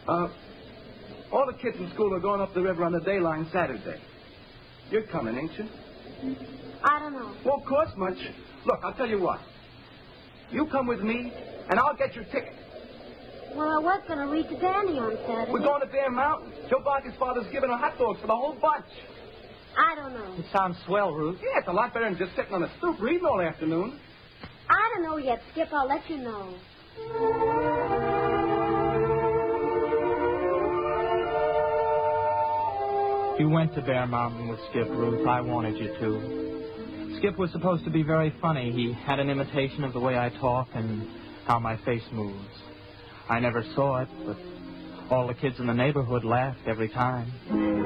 All the kids in school are going up the river on the Dayline Saturday. You're coming, ain't you? I don't know. Won't cost much. Look, I'll tell you what. You come with me, and I'll get your ticket. Well, I was going to read to Danny on Saturday. We're going to Bear Mountain. Joe Barker's father's giving her hot dogs for the whole bunch. I don't know. It sounds swell, Ruth. Yeah, it's a lot better than just sitting on the stoop reading all afternoon. I don't know yet, Skip. I'll let you know. You went to Bear Mountain with Skip, Ruth. I wanted you to. Skip was supposed to be very funny. He had an imitation of the way I talk and how my face moves. I never saw it, but all the kids in the neighborhood laughed every time.